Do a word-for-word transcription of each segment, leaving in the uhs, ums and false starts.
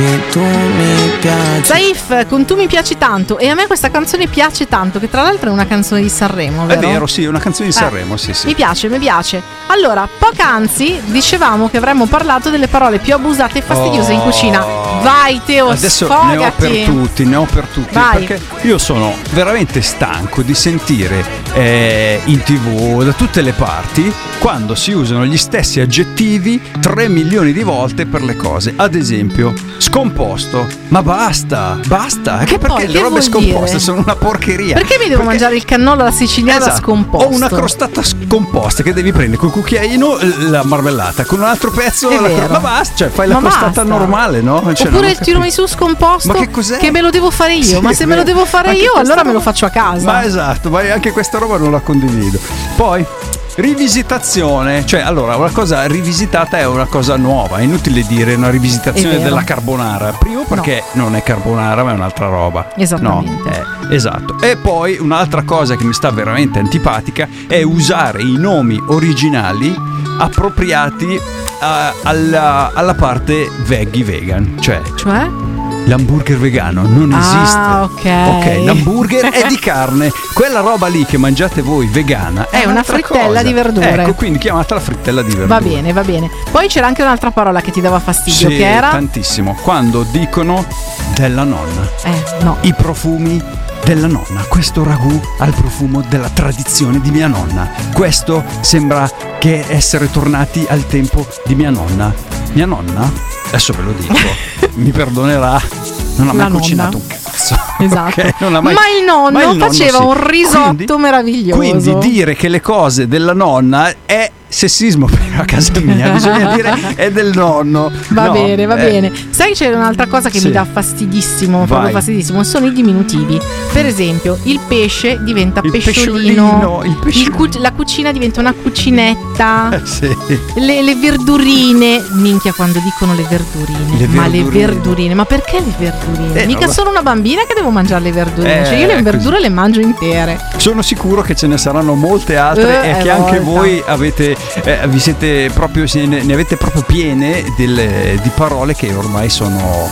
piaci, tu mi piaci. Saif con Tu mi piaci tanto. E a me questa canzone piace tanto, che tra l'altro è una canzone di Sanremo, vero? È vero, sì, è una canzone di Sanremo, eh, sì, sì. Mi piace, mi piace. Allora, poc'anzi dicevamo che avremmo parlato delle parole più abusate e fastidiose oh, in cucina. Vai Teo, adesso sfogati. ne ho per tutti, ne ho per tutti. Vai. Perché io sono veramente stanco di sentire eh, in tv da tutte le parti quando si usano gli stessi aggettivi tre milioni di volte per le cose. Ad esempio, scomposto. Ma basta, basta. Che perché poi, le robe scomposte dire? sono una porcheria. Perché mi devo perché... mangiare il cannolo alla siciliana esatto. scomposto? O una crostata scomposta che devi prendere col cucchiaino la marmellata, con un altro pezzo È la vero. cro- ma basta, cioè fai la Ma crostata basta. normale, no? Cioè, oppure il tiramisù scomposto. Ma che cos'è? Che me lo devo fare io. Sì, ma se me lo devo fare io, allora roba... me lo faccio a casa. Ma esatto, ma anche questa roba non la condivido. Poi rivisitazione, cioè allora una cosa rivisitata è una cosa nuova, è inutile dire una rivisitazione della carbonara, primo perché no. non è carbonara ma è un'altra roba. Esattamente. No, eh, esatto. E poi un'altra cosa che mi sta veramente antipatica è usare i nomi originali appropriati a, alla, alla parte veggie vegan, cioè Cioè? L'hamburger vegano non esiste. Ah, ok. Ok, l'hamburger è di carne. Quella roba lì che mangiate voi vegana è, è una frittella cosa. di verdure. Ecco, quindi chiamatela frittella di verdure. Va bene, va bene. Poi c'era anche un'altra parola che ti dava fastidio, sì, che era tantissimo. Quando dicono della nonna. Eh, no. I profumi della nonna. Questo ragù ha il profumo della tradizione di mia nonna. Questo sembra che essere tornati al tempo di mia nonna. Mia nonna, adesso ve lo dico, mi perdonerà, non ha mai La cucinato nonna. un cazzo. Esatto. Okay? Non ha mai... Ma il nonno Ma il nonno faceva sì. un risotto quindi, meraviglioso. Quindi dire che le cose della nonna è sessismo per a casa mia, bisogna dire è del nonno. Va no, bene, va eh. bene. Sai che c'è un'altra cosa che sì. mi dà fastidissimo, Vai. proprio fastidissimo, sono i diminutivi. Per esempio, il pesce diventa il pesciolino, pesciolino, il pesciolino. Il cu- la cucina diventa una cucinetta. Eh, sì. le, le verdurine, minchia quando dicono le verdurine. Le ma verdurine. le verdurine, ma perché le verdurine? Eh, Mica no, sono una bambina che devo mangiare le verdurine, Eh, cioè io le così. verdure le mangio intere. Sono sicuro che ce ne saranno molte altre Eh, e che è anche volta. voi avete eh, vi siete proprio ne, ne avete proprio piene delle, di parole che ormai sono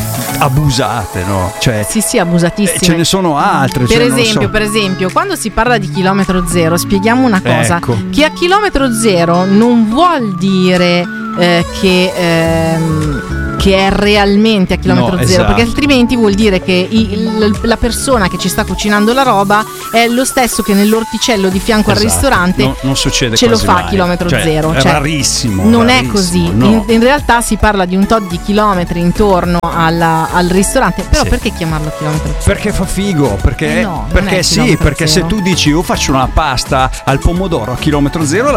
abusate, no? Cioè Sì, sì, abusatissime. eh, ce ne sono altre. Per cioè, non esempio, so. per esempio, quando si parla di chilometro zero, spieghiamo una cosa: Ecco. che a chilometro zero non vuol dire eh, che ehm, che è realmente a chilometro No, zero, esatto. perché altrimenti vuol dire che i- il- la persona che ci sta cucinando la roba è lo stesso che nell'orticello di fianco Esatto. al ristorante No, non succede ce lo quasi fa mai. a chilometro Cioè, zero. è Cioè, rarissimo. non è rarissimo, così. no. In, in realtà si parla di un tot di chilometri intorno alla- al ristorante. Però Sì. perché chiamarlo chilometro zero? Perché fa figo, perché, Eh no, non perché è sì, chilometro perché zero. se tu dici io faccio una pasta al pomodoro a chilometro zero,